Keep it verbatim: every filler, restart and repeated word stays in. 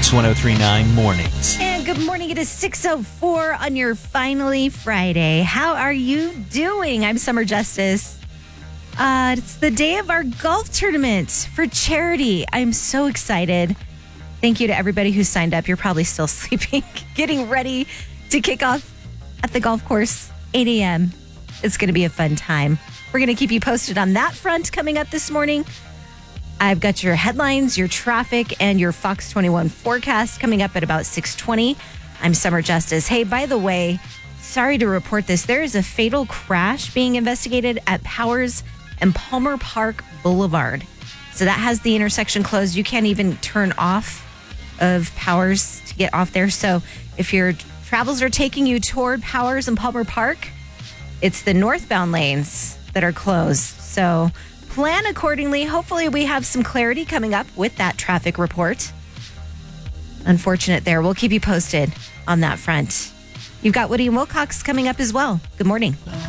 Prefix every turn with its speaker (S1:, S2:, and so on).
S1: Kicks one oh three point nine Mornings.
S2: And good morning. It is six oh four on your finally Friday. How are you doing? I'm Summer Justice. Uh, it's the day of our golf tournament for charity. I'm so excited. Thank you to everybody who signed up. You're probably still sleeping, getting ready to kick off at the golf course, eight a.m. It's going to be a fun time. We're going to keep you posted on that front coming up this morning. I've got your headlines, your traffic, and your Fox twenty-one forecast coming up at about six twenty. I'm Summer Justice. Hey, by the way, sorry to report this. There is a fatal crash being investigated at Powers and Palmer Park Boulevard. So that has the intersection closed. You can't even turn off of Powers to get off there. So if your travels are taking you toward Powers and Palmer Park, it's the northbound lanes that are closed. So plan accordingly. Hopefully we have some clarity coming up with that traffic report. Unfortunate there. We'll keep you posted on that front. You've got Woody and Wilcox coming up as well. Good morning.